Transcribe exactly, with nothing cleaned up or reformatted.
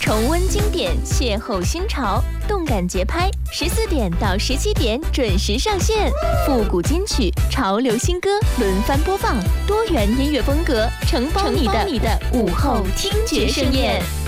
重温经典，邂逅新潮，动感节拍，十四点到十七点准时上线。复古金曲、潮流新歌轮番播放，多元音乐风格承包你的午后听觉盛宴。